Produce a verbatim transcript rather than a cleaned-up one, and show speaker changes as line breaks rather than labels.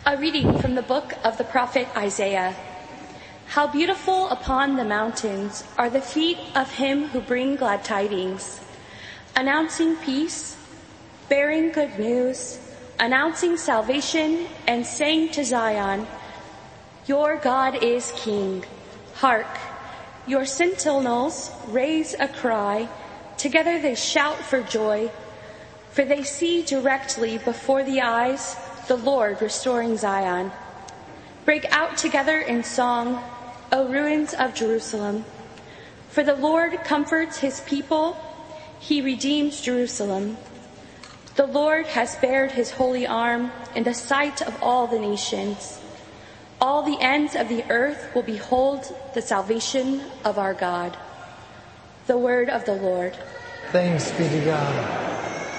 A reading from the book of the prophet Isaiah. How beautiful upon the mountains are the feet of him who bring glad tidings, announcing peace, bearing good news, announcing salvation, and saying to Zion, your God is King. Hark, your sentinels raise a cry, together they shout for joy, for they see directly before the eyes the Lord restoring Zion. Break out together in song, O ruins of Jerusalem. For the Lord comforts his people, he redeems Jerusalem. The Lord has bared his holy arm in the sight of all the nations. All the ends of the earth will behold the salvation of our God. The word of the Lord.
Thanks be to God.